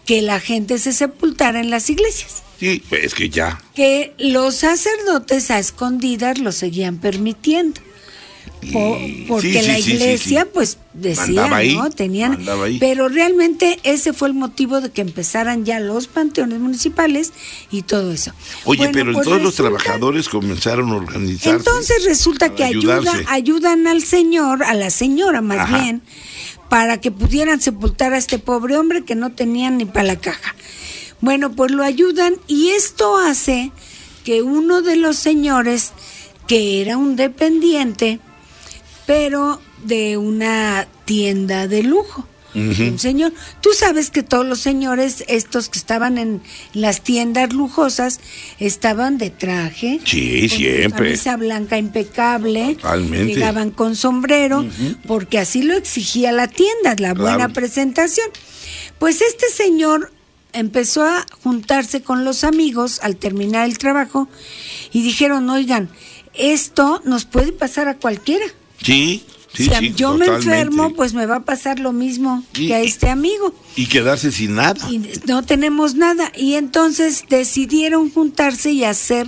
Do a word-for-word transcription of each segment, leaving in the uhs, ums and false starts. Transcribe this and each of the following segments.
que la gente se sepultara en las iglesias. Sí, es que ya. Que los sacerdotes a escondidas lo seguían permitiendo. Po, porque sí, la sí, sí, iglesia sí, sí. pues decía, Mandaba ahí, ¿no? Tenían, mandaba ahí. pero realmente ese fue el motivo de que empezaran ya los panteones municipales y todo eso. Oye, Bueno, pero pues entonces los resulta, trabajadores comenzaron a organizarse. entonces resulta que ayuda, ayudan al señor, a la señora más Ajá. bien, para que pudieran sepultar a este pobre hombre que no tenía ni para la caja. Bueno, pues lo ayudan y esto hace que uno de los señores, que era un dependiente, pero de una tienda de lujo, uh-huh. un señor, tú sabes que todos los señores, estos que estaban en las tiendas lujosas, estaban de traje, sí, con siempre, camisa blanca impecable, totalmente, llegaban con sombrero, uh-huh. porque así lo exigía la tienda, la claro. buena presentación. Pues este señor empezó a juntarse con los amigos al terminar el trabajo y dijeron, oigan, esto nos puede pasar a cualquiera. Sí, sí, si sí, yo totalmente. me enfermo, pues me va a pasar lo mismo y, que a este amigo. Y quedarse sin nada. Y no tenemos nada. Y entonces decidieron juntarse y hacer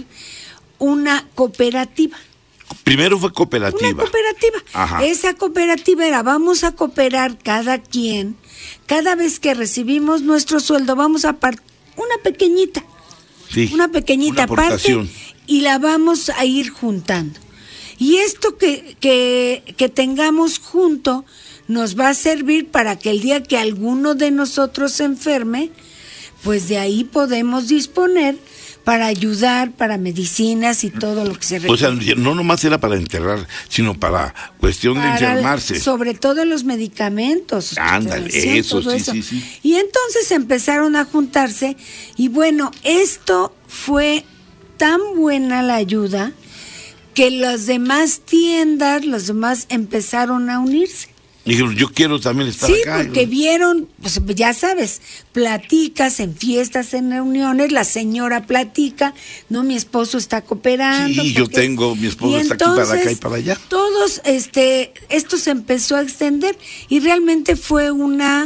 una cooperativa. Primero fue cooperativa. Una cooperativa. Ajá. Esa cooperativa era, vamos a cooperar cada quien. Cada vez que recibimos nuestro sueldo, vamos a partir una pequeñita. Sí, una pequeñita una parte y la vamos a ir juntando. Y esto que, que, que tengamos junto nos va a servir para que el día que alguno de nosotros se enferme, pues de ahí podemos disponer para ayudar, para medicinas y todo lo que se requiere. O sea, no nomás era para enterrar, sino para cuestión para de enfermarse. Sobre todo los medicamentos. Ándale, eso, sí, eso. sí, sí. Y entonces empezaron a juntarse y bueno, esto fue tan buena la ayuda que las demás tiendas, los demás empezaron a unirse. Dijeron, yo quiero también estar sí, acá. Sí, porque vieron, pues ya sabes, platicas en fiestas, en reuniones, la señora platica, no, mi esposo está cooperando. Sí, yo tengo, mi esposo está entonces, aquí para acá y para allá. Todos, este, esto se empezó a extender y realmente fue una,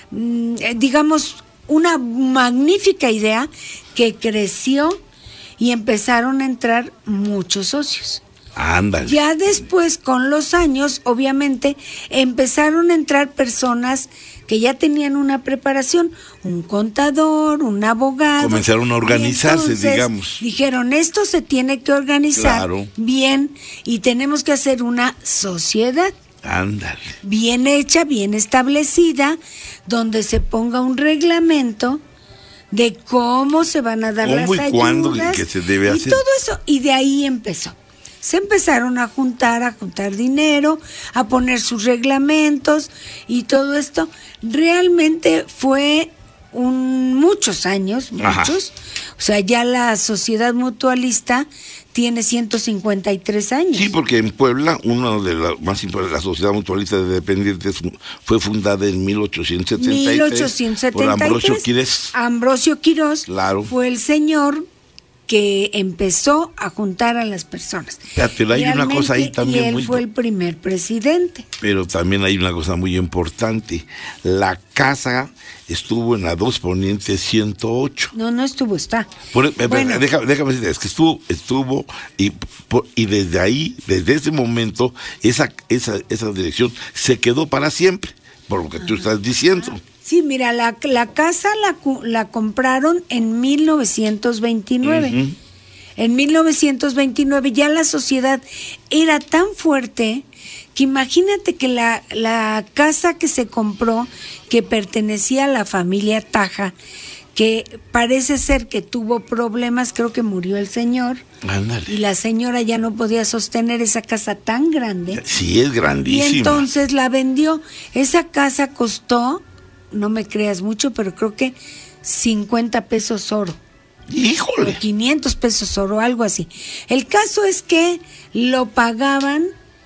digamos, una magnífica idea que creció y empezaron a entrar muchos socios. Ándale. Ya después, con los años, obviamente, empezaron a entrar personas que ya tenían una preparación, un contador, un abogado. Comenzaron a organizarse, entonces, digamos. Dijeron, esto se tiene que organizar claro. bien y tenemos que hacer una sociedad. Ándale. Bien hecha, bien establecida, donde se ponga un reglamento de cómo se van a dar las ayudas. ¿Cómo y cuándo que se debe hacer? Y todo eso, y de ahí empezó. Se empezaron a juntar, a juntar dinero, a poner sus reglamentos y todo esto. Realmente fue un, muchos años, muchos. Ajá. O sea, ya la sociedad mutualista tiene ciento cincuenta y tres años. Sí, porque en Puebla, una de las más importantes, la Sociedad Mutualista de Dependientes fue fundada en mil ochocientos setenta y tres, mil ochocientos setenta y tres por Ambrosio Quirós. Ambrosio Quirós claro. fue el señor que empezó a juntar a las personas. Ya, pero hay Realmente, una cosa ahí también y él muy... fue el primer presidente. Pero también hay una cosa muy importante. La casa estuvo en la dos Poniente ciento ocho. No, no estuvo, está. Por, bueno. Déjame, déjame decirte, es que estuvo, estuvo, y, por, y desde ahí, desde ese momento, esa, esa, esa dirección se quedó para siempre, por lo que tú estás diciendo. Sí, mira, la, la casa la, la compraron en mil novecientos veintinueve. Uh-huh. En mil novecientos veintinueve ya la sociedad era tan fuerte que imagínate que la, la casa que se compró, que pertenecía a la familia Taja, que parece ser que tuvo problemas, creo que murió el señor. Ándale. Y la señora ya no podía sostener esa casa tan grande. Sí, es grandísima. Y entonces la vendió. Esa casa costó, no me creas mucho, pero creo que cincuenta pesos oro. ¡Híjole! O quinientos pesos oro, algo así. El caso es que lo pagaban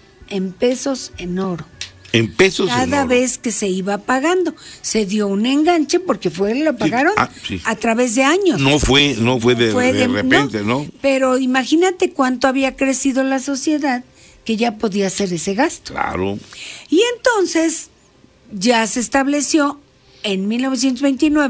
en pesos en oro. En pesos Cada en oro. vez que se iba pagando. Se dio un enganche porque fue lo pagaron sí. Ah, sí. a través de años. No fue, no fue de, fue de, de repente, ¿no? ¿no? Pero imagínate cuánto había crecido la sociedad que ya podía hacer ese gasto. Claro. Y entonces ya se estableció en mil novecientos veintinueve